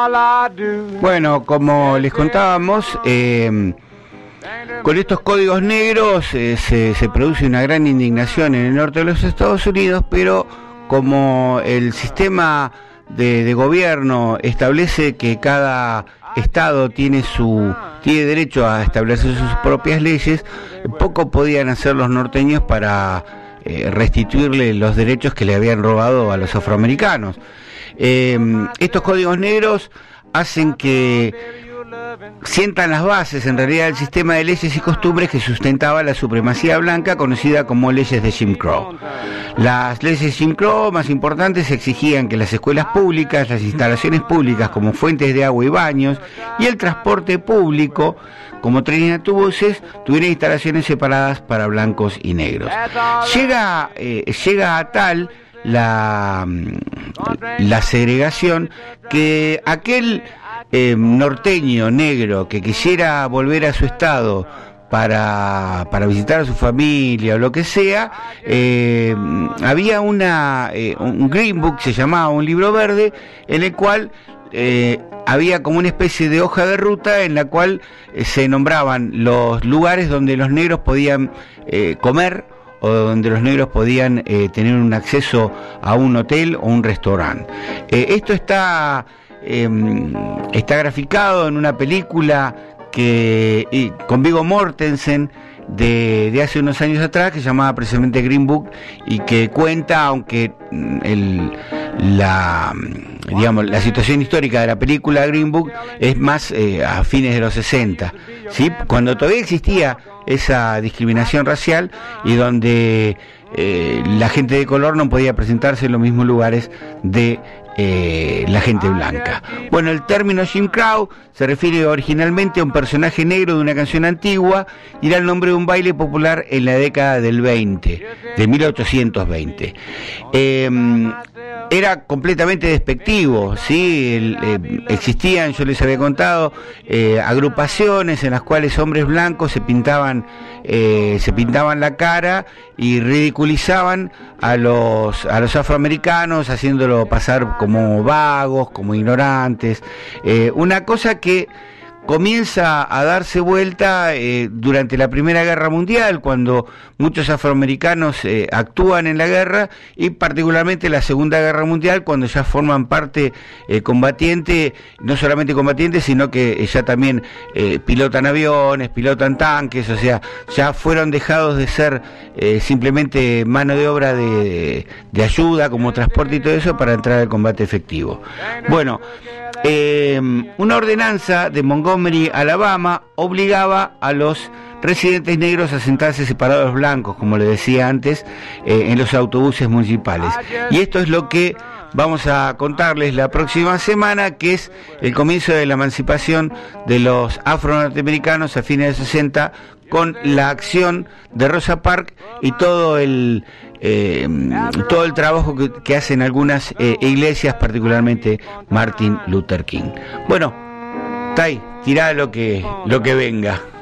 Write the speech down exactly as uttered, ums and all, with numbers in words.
Bueno, como les contábamos, eh, con estos códigos negros eh, se, se produce una gran indignación en el norte de los Estados Unidos, pero como el sistema de, de gobierno establece que cada estado tiene su tiene derecho a establecer sus propias leyes, poco podían hacer los norteños para eh, restituirle los derechos que le habían robado a los afroamericanos. Eh, estos códigos negros hacen que sientan las bases en realidad del sistema de leyes y costumbres que sustentaba la supremacía blanca, conocida como leyes de Jim Crow. Las leyes de Jim Crow más importantes exigían que las escuelas públicas, las instalaciones públicas como fuentes de agua y baños y el transporte público como trenes y autobuses tuvieran instalaciones separadas para blancos y negros. Llega, eh, llega a tal la, la segregación que aquel eh, norteño negro que quisiera volver a su estado para, para visitar a su familia o lo que sea, eh, había una eh, un Green Book, se llamaba, un libro verde, en el cual eh, había como una especie de hoja de ruta en la cual eh, se nombraban los lugares donde los negros podían eh, comer, o donde los negros podían eh, tener un acceso a un hotel o un restaurante. Eh, esto está, eh, está graficado en una película que eh, con Viggo Mortensen de, de hace unos años atrás, que se llamaba precisamente Green Book, y que cuenta, aunque el, la, digamos, la situación histórica de la película Green Book es más eh, a fines de los sesenta, ¿sí? Cuando todavía existía esa discriminación racial y donde eh, la gente de color no podía presentarse en los mismos lugares de eh, la gente blanca. Bueno, el término Jim Crow se refiere originalmente a un personaje negro de una canción antigua y era el nombre de un baile popular en la década del veinte, de mil ochocientos veinte. Eh, era completamente despectivo, ¿sí? El, eh, existían, yo les había contado, eh, agrupaciones en las cuales hombres blancos se pintaban eh, se pintaban la cara y ridiculizaban a los a los afroamericanos, haciéndolo pasar como vagos, como ignorantes, eh, una cosa que comienza a darse vuelta eh, durante la Primera Guerra Mundial, cuando muchos afroamericanos eh, actúan en la guerra, y particularmente la Segunda Guerra Mundial, cuando ya forman parte eh, combatiente, no solamente combatientes, sino que eh, ya también eh, pilotan aviones, pilotan tanques, o sea, ya fueron dejados de ser eh, simplemente mano de obra de, de ayuda, como transporte y todo eso, para entrar al combate efectivo. Bueno, eh, una ordenanza de Montgomery, Alabama, obligaba a los residentes negros a sentarse separados de los blancos, como le decía antes, eh, en los autobuses municipales. Y esto es lo que vamos a contarles la próxima semana, que es el comienzo de la emancipación de los afro-norteamericanos a fines de sesenta, con la acción de Rosa Parks y todo el eh, todo el trabajo que, que hacen algunas eh, iglesias, particularmente Martin Luther King. Bueno, Tai, tirá lo que lo que venga.